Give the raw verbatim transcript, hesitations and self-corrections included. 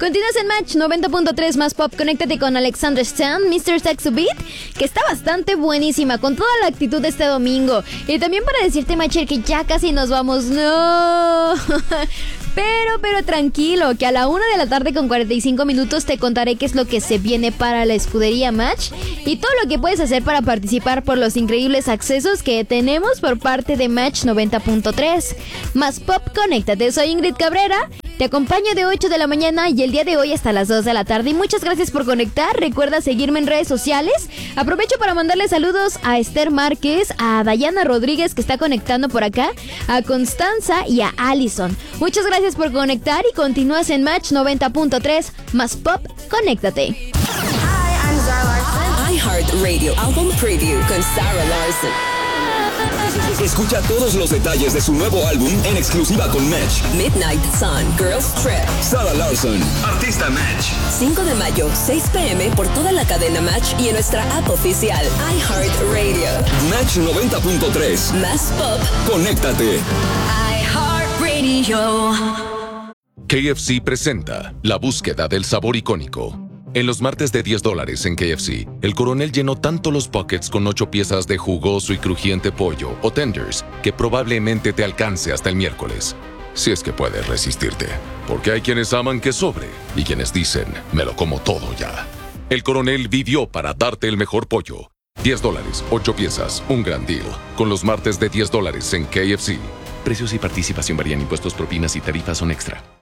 Continúas en Match noventa punto tres más pop. Conéctate con Alexandra Stan, mister Saxo Beat, que está bastante buenísima, con toda la actitud de este domingo. Y también para decirte, Matcher, que ya casi nos vamos. ¡No! Pero, pero tranquilo, que a la una de la tarde con cuarenta y cinco minutos te contaré qué es lo que se viene para la escudería Match y todo lo que puedes hacer para participar por los increíbles accesos que tenemos por parte de Match noventa punto tres. Más pop, conéctate. Soy Ingrid Cabrera. Te acompaño de ocho de la mañana y el día de hoy hasta las dos de la tarde. Y muchas gracias por conectar. Recuerda seguirme en redes sociales. Aprovecho para mandarle saludos a Esther Márquez, a Dayana Rodríguez, que está conectando por acá, a Constanza y a Allison. Muchas gracias por conectar y continúas en Match noventa punto tres. Más pop, conéctate. Hi, I'm Zara Larsson. iHeartRadio Album Preview con Zara Larsson. Escucha todos los detalles de su nuevo álbum en exclusiva con Match. Midnight Sun, Girls Trip. Zara Larsson, artista Match. cinco de mayo, seis p.m. por toda la cadena Match y en nuestra app oficial iHeartRadio. Match noventa punto tres. Más pop. Conéctate. iHeartRadio. K F C presenta la búsqueda del sabor icónico. En los martes de diez dólares en K F C, el coronel llenó tanto los buckets con ocho piezas de jugoso y crujiente pollo o tenders que probablemente te alcance hasta el miércoles. Si es que puedes resistirte. Porque hay quienes aman que sobre y quienes dicen, me lo como todo ya. El coronel vivió para darte el mejor pollo. diez dólares, ocho piezas, un gran deal. Con los martes de diez dólares en K F C. Precios y participación varían, impuestos, propinas y tarifas son extra.